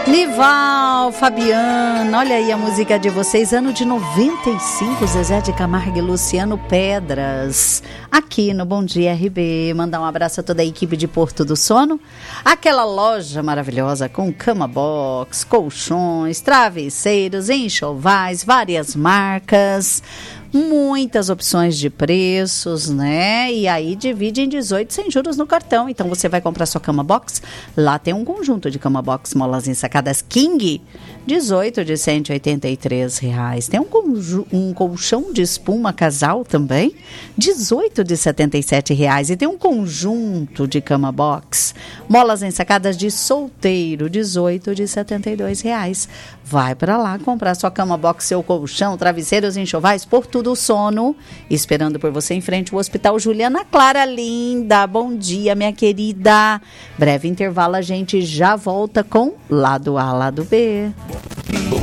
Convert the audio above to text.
Nival, Fabiano, olha aí a música de vocês, ano de 95, Zezé de Camargo e Luciano Pedras, aqui no Bom Dia RB. Mandar um abraço a toda a equipe de Porto do Sono, aquela loja maravilhosa com cama box, colchões, travesseiros, enxovais, várias marcas, muitas opções de preços, né? E aí divide em 18 sem juros no cartão. Então você vai comprar sua cama box, lá tem um conjunto de cama box molas ensacadas King, 18 de R$183. Tem um colchão de espuma casal também, 18 de R$77. E tem um conjunto de cama box molas ensacadas de solteiro, 18 de R$72. Vai para lá comprar sua cama box, seu colchão, travesseiros, enxovais, Porto do Sono, esperando por você em frente ao Hospital Juliana Clara, linda. Bom dia, minha querida. Breve intervalo, a gente já volta com Lado A, Lado B. Bom